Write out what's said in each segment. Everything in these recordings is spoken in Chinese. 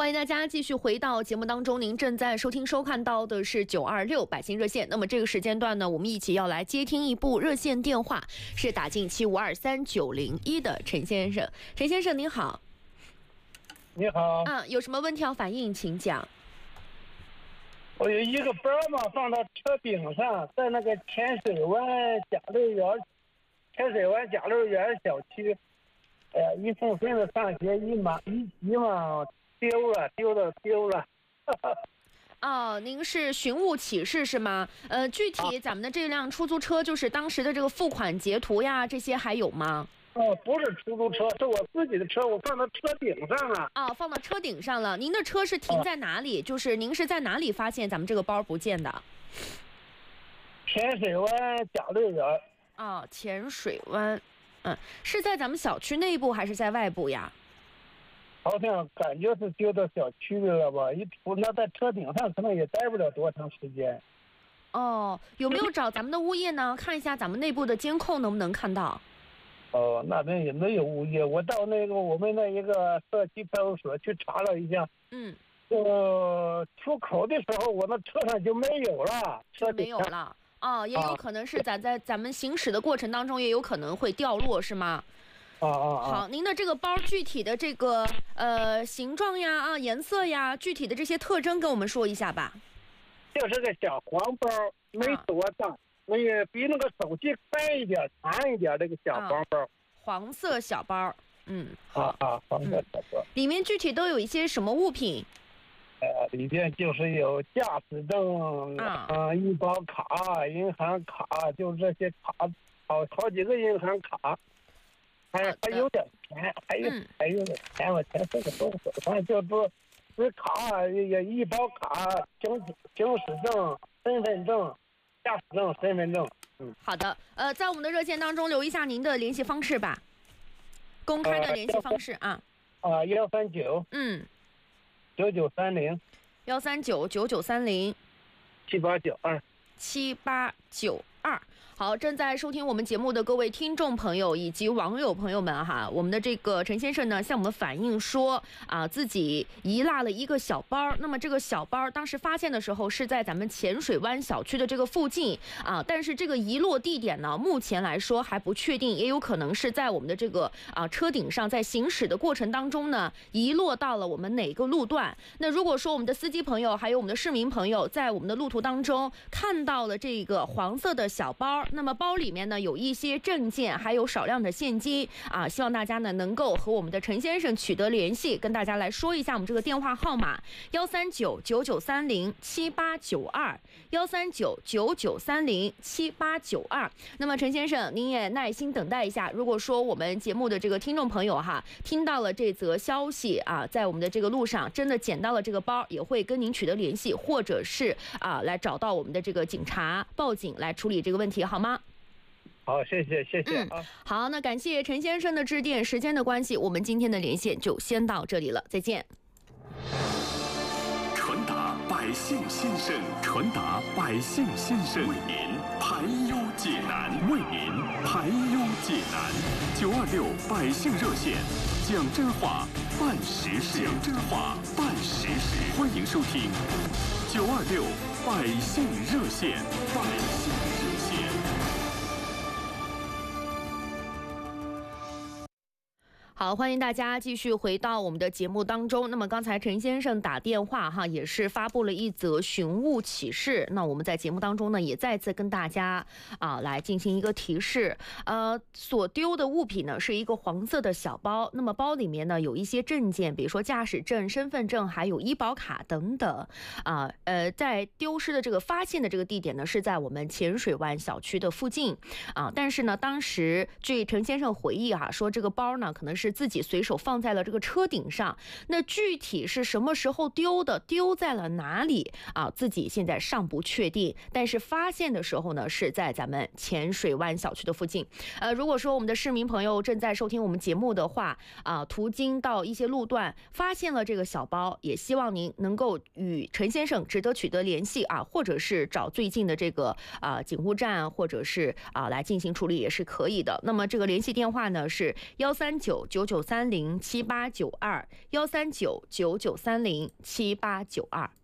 欢迎大家继续回到节目当中，您正在收听收看到的是926百姓热线。那么这个时间段呢，我们一起要来接听一部热线电话，是打进7523901的陈先生。陈先生您好。 你好。 有什么问题要反映，请讲。 我有一个包嘛，放到车顶上，在那个浅水湾嘉乐园小区，一送孙子上学一马丢了。 您是寻物启事是吗？具体咱们的这辆出租车，就是当时的这个付款截图呀，这些还有吗？ 不是出租车，是我自己的车，我放到车顶上了。 放到车顶上了。您的车是停在哪里？就是您是在哪里发现咱们这个包不见的？ 浅水湾嘉乐园。 浅水湾，是在咱们小区内部还是在外部呀？ 好像感觉是丢到小区里了吧？那在车顶上可能也待不了多长时间。 有没有找咱们的物业呢？看一下咱们内部的监控能不能看到？ 那边也没有物业，我到我们那一个社区派出所去查了一下。出口的时候我那车上就没有了， 没有了。也有可能是在咱们行驶的过程当中，也有可能会掉落，是吗？好，您的这个包具体的这个形状呀、颜色呀，具体的这些特征跟我们说一下吧。 就是个小黄包，没多大，比那个手机宽一点、长一点，这个小黄包。 黄色小包。好。 黄色小包。 里面具体都有一些什么物品？ 里边就是有驾驶证、医保卡、银行卡，就这些卡，好几个银行卡。还有点钱，还有点钱，我钱这个都手上就是卡，也医保卡、行驶证、身份证、驾驶证、身份证。 好的，在我们的热线当中留一下您的联系方式吧，公开的联系方式 1399930 1399930 7892。 好，正在收听我们节目的各位听众朋友以及网友朋友们哈，我们的这个陈先生呢向我们反映说自己遗落了一个小包。那么这个小包当时发现的时候是在咱们浅水湾小区的这个附近但是这个遗落地点呢目前来说还不确定，也有可能是在我们的这个车顶上，在行驶的过程当中呢遗落到了我们哪个路段。那如果说我们的司机朋友还有我们的市民朋友在我们的路途当中看到了这个黄色的小包，那么包里面呢有一些证件，还有少量的现金希望大家呢能够和我们的陈先生取得联系，跟大家来说一下我们这个电话号码1399930 7892 1399930 7892。那么陈先生您也耐心等待一下，如果说我们节目的这个听众朋友听到了这则消息在我们的这个路上真的捡到了这个包，也会跟您取得联系，或者是来找到我们的这个警察报警来处理这个问题，好吗？ 好，谢谢。 好，那感谢陈先生的致电，时间的关系，我们今天的连线就先到这里了，再见。 传达百姓心声，传达百姓心声，为您排忧解难，为您排忧解难。926百姓热线，讲真话，办实事，讲真话，办实事。欢迎收听926百姓热线，百姓热线。 好，欢迎大家继续回到我们的节目当中。那么刚才陈先生打电话也是发布了一则寻物启事。那我们在节目当中呢，也再次跟大家来进行一个提示。所丢的物品呢是一个黄色的小包，那么包里面呢有一些证件，比如说驾驶证、身份证，还有医保卡等等。在丢失的这个发现的这个地点呢是在我们浅水湾小区的附近但是呢，当时据陈先生回忆说这个包呢可能是自己随手放在了这个车顶上，那具体是什么时候丢的，丢在了哪里自己现在尚不确定，但是发现的时候呢是在咱们浅水湾小区的附近。如果说我们的市民朋友正在收听我们节目的话途经到一些路段发现了这个小包，也希望您能够与陈先生值得取得联系或者是找最近的这个警务站，或者是来进行处理也是可以的。那么这个联系电话呢是1399930 13999307892，13999307892。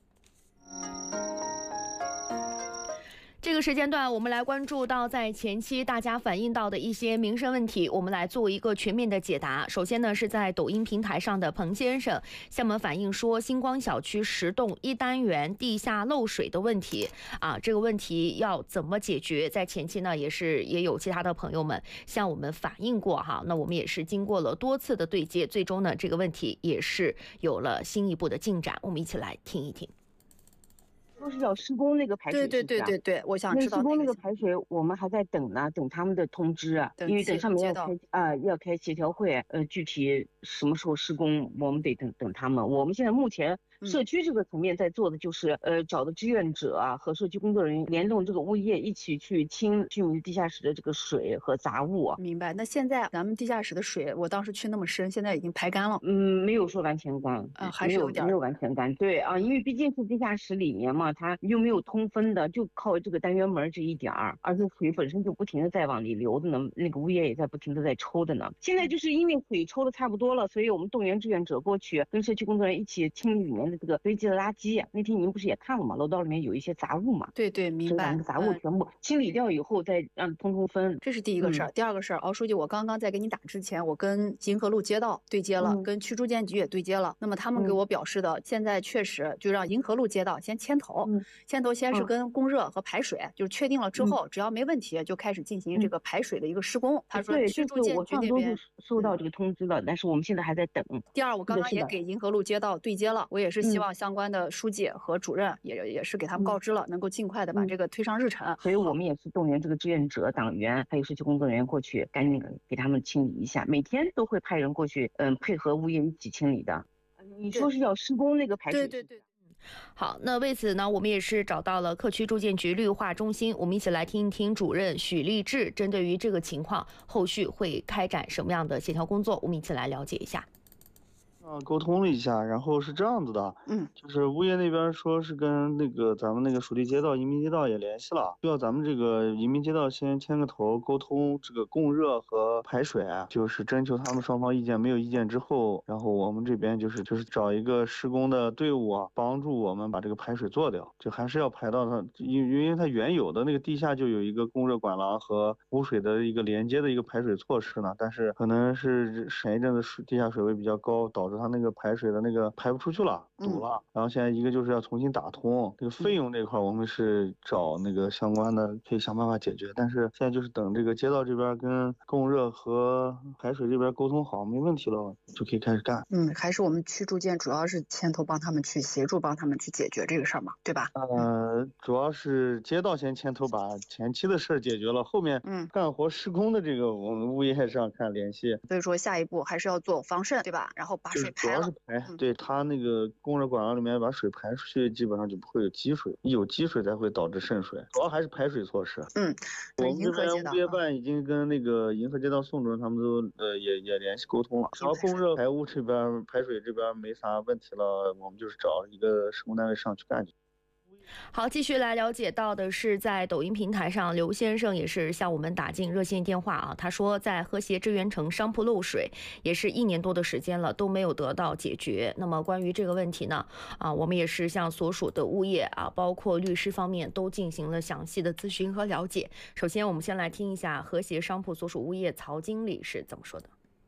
这个时间段，我们来关注到在前期大家反映到的一些民生问题，我们来做一个全面的解答。首先呢，是在抖音平台上的彭先生向我们反映说，星光小区10栋1单元地下漏水的问题这个问题要怎么解决？在前期呢，也有其他的朋友们向我们反映过哈。那我们也是经过了多次的对接，最终呢，这个问题也是有了新一步的进展。我们一起来听一听。 说是要施工那个排水， 对，我想知道施工那个排水，我们还在等呢，等他们的通知因为等上面要开协调会，具体什么时候施工，我们得等他们。我们现在目前社区这个层面在做的就是找的志愿者和社区工作人员联动这个物业一起去清居民地下室的这个水和杂物。 明白。那现在咱们地下室的水，我当时去那么深，现在已经排干了。 没有说完全干还是没有完全干。对因为毕竟是地下室里面嘛，它又没有通风的，就靠这个单元门这一点儿，而且水本身就不停的在往里流的呢，那个物业也在不停的在抽的呢。现在就是因为水抽的差不多了，所以我们动员志愿者过去跟社区工作人员一起清理里面的这个堆积的垃圾。那天您不是也看了吗？楼道里面有一些杂物嘛。 对，明白。 杂物全部清理掉以后，再让通风。 这是第一个事儿。第二个事儿，敖书记，我刚刚在给你打之前，我跟银河路街道对接了，跟区住建局也对接了。那么他们给我表示的，现在确实就让银河路街道先牵头，先是跟供热和排水，就是确定了之后，只要没问题，就开始进行这个排水的一个施工。他说区住建局那边收到这个通知了，但是我们现在还在等。 第二，我刚刚也给银河路街道对接了，我也是希望相关的书记和主任也是给他们告知了，能够尽快的把这个推上日程。 所以我们也是动员这个志愿者、党员还有社区工作人员过去，赶紧给他们清理一下，每天都会派人过去，配合物业一起清理的。你说是要施工那个排水？ 对。 好，那为此呢，我们也是找到了各区住建局绿化中心，我们一起来听一听主任许立志针对于这个情况，后续会开展什么样的协调工作，我们一起来了解一下。 沟通了一下，然后是这样子的，就是物业那边说是跟那个咱们那个属地街道、移民街道也联系了，需要咱们这个移民街道先牵个头，沟通这个供热和排水，就是征求他们双方意见，没有意见之后，然后我们这边就是找一个施工的队伍帮助我们把这个排水做掉，就还是要排到它，因为它原有的那个地下就有一个供热管廊和污水的一个连接的一个排水措施呢，但是可能是前一阵子地下水位比较高，导致它那个排水的那个排不出去了，堵了。然后现在一个就是要重新打通，这个费用这块我们是找那个相关的可以想办法解决，但是现在就是等这个街道这边跟供热和排水这边沟通好，没问题了就可以开始干。 还是我们区住建主要是牵头帮他们去协助，帮他们去解决这个事儿嘛，对吧？ 主要是街道先牵头把前期的事儿解决了，后面干活施工的这个我们物业上看联系。 所以说下一步还是要做防渗，对吧？然后把水排了。 主要是排，对，它那个供热管廊里面把水排出去，基本上就不会有积水，一有积水才会导致渗水，主要还是排水措施。我们这边物业办已经跟那个银河街道宋主任他们都也联系沟通了，然后供热排污这边排水这边没啥问题了，我们就是找一个施工单位上去干去。 好，继续来了解到的是，在抖音平台上，刘先生也是向我们打进热线电话他说在和谐致源城商铺漏水也是1年多的时间了，都没有得到解决。那么关于这个问题呢，我们也是向所属的物业包括律师方面都进行了详细的咨询和了解。首先，我们先来听一下和谐商铺所属物业曹经理是怎么说的。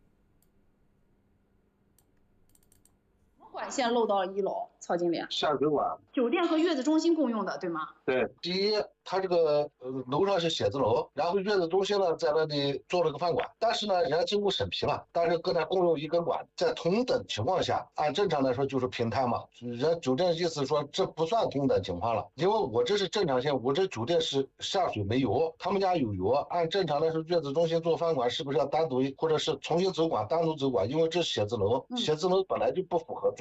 管线漏到了1楼，曹经理。 下水管。 酒店和月子中心共用的，对吗？ 对，第一，它这个楼上是写字楼，然后月子中心呢在那里做了个饭馆，但是呢人家经过审批了，但是跟它共用一根管，在同等情况下，按正常来说就是平摊嘛。人家酒店意思说这不算同等情况了，因为我这是正常线，我这酒店是下水没油，他们家有油，按正常来说月子中心做饭馆是不是要单独或者是重新走管单独走管？因为这是写字楼，写字楼本来就不符合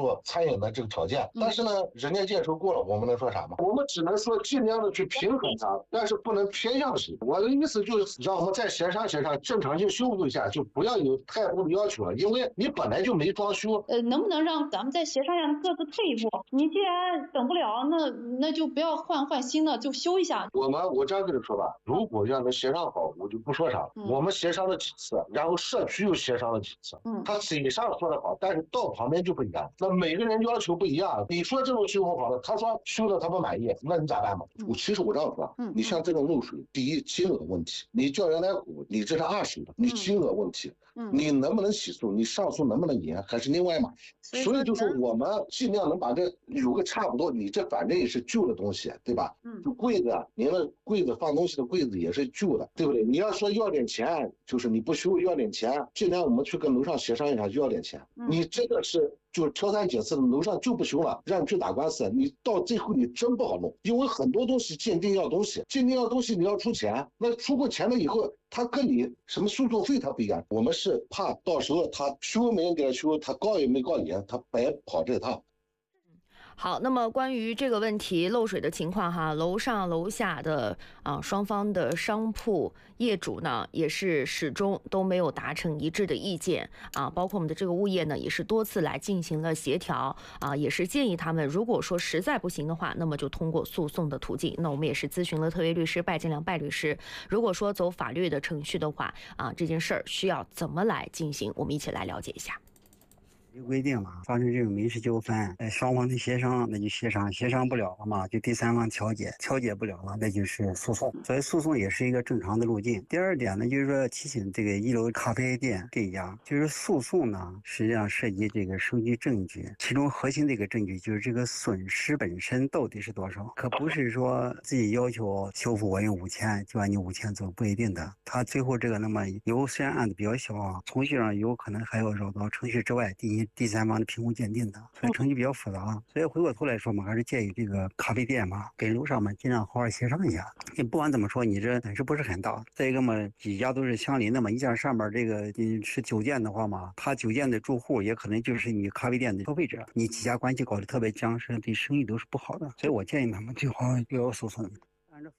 做餐饮的这个条件。但是呢，人家验收过了，我们能说啥吗？我们只能说尽量的去平衡它，但是不能偏向谁。我的意思就是让我们再协商，正常性修复一下，就不要有太多的要求了，因为你本来就没装修。 能不能让咱们再协商一下，各自退一步？你既然等不了，那就不要换新的，就修一下。 我这样跟你说吧，如果要能协商好，我就不说啥了。我们协商了几次，然后社区又协商了几次，他嘴上说的好，但是到旁边就不一样。那每个人要求不一样，你说这种修复好了，他说修的他不满意，那你咋办嘛？其实我这样说，你像这种漏水，第一金额问题，你叫人来补，你这是20的，你金额问题。你能不能起诉？你上诉能不能赢？还是另外嘛？所以就是我们尽量能把这有个差不多。你这反正也是旧的东西，对吧？就柜子，您的柜子放东西的柜子也是旧的，对不对？你要说要点钱，就是你不修要点钱，尽量我们去跟楼上协商一下，就要点钱。你这个是就是挑三拣四的，楼上就不修了，让你去打官司，你到最后你真不好弄，因为很多东西鉴定要东西你要出钱，那出过钱了以后，他跟你什么诉讼费他不一样，我们是怕到时候他修没人给他修，他告也没告你，他白跑这趟。 好，那么关于这个问题漏水的情况哈，楼上楼下的双方的商铺业主呢，也是始终都没有达成一致的意见包括我们的这个物业呢，也是多次来进行了协调也是建议他们，如果说实在不行的话，那么就通过诉讼的途径。那我们也是咨询了特约律师拜金良拜律师，如果说走法律的程序的话这件事儿需要怎么来进行？我们一起来了解一下。 规定了，发生这种民事纠纷，双方的协商，那就协商不了了嘛，就第三方调解不了了，那就是诉讼。所以诉讼也是一个正常的路径。第二点呢，就是说提醒这个1楼咖啡店这家，就是诉讼呢，实际上涉及这个收集证据，其中核心的一个证据就是这个损失本身到底是多少，可不是说自己要求修复我用5000就按你5000做，不一定的。他最后这个那么虽然案子比较小程序上有可能还要绕到程序之外进行第三方的评估鉴定的，所以程序比较复杂。所以回过头来说嘛，还是建议这个咖啡店嘛，跟楼上嘛尽量好好协商一下。你不管怎么说，你这损失不是很大。再一个嘛，几家都是相邻的嘛，一家上面这个是酒店的话嘛，他酒店的住户也可能就是你咖啡店的消费者，你几家关系搞得特别僵，是对生意都是不好的。所以我建议他们最好不要诉讼。按照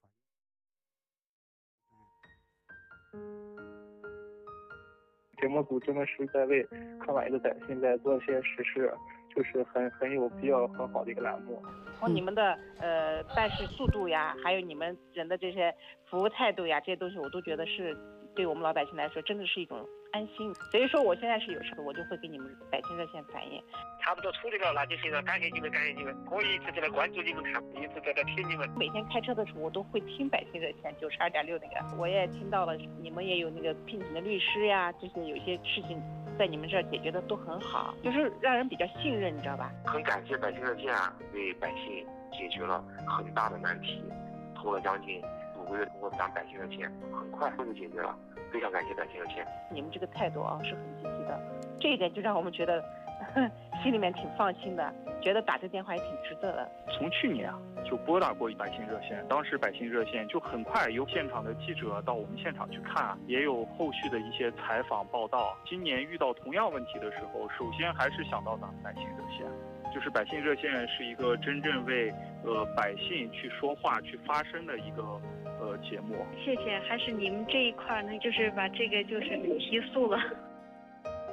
节目组真的是在为看完一个百姓在做一些实事，就是很有必要很好的一个栏目。 从你们的办事速度呀，还有你们人的这些服务态度呀，这些东西我都觉得是对我们老百姓来说真的是一种安心。所以说我现在是有事我就会给你们百姓热线反映。 差不多处理了，那就行了，感谢你们，我一直在那关注你们看，一直在那听你们。 每天开车的时候我都会听百姓热线92.6那个，我也听到了你们也有那个聘请的律师呀，这些有些事情在你们这儿解决的都很好，就是让人比较信任，你知道吧？ 很感谢百姓热线为百姓解决了很大的难题，拖了将近5个月，通过咱百姓热线很快就解决了，非常感谢百姓热线。 你们这个态度是很积极的，这一点就让我们觉得心里面挺放心的，觉得打这电话也挺值得的。 从去年就拨打过百姓热线，当时百姓热线就很快有现场的记者到我们现场去看，也有后续的一些采访报道。今年遇到同样问题的时候，首先还是想到咱们百姓热线，就是百姓热线是一个真正为百姓去说话去发声的一个节目。 谢谢，还是你们这一块呢，就是把这个就是提速了。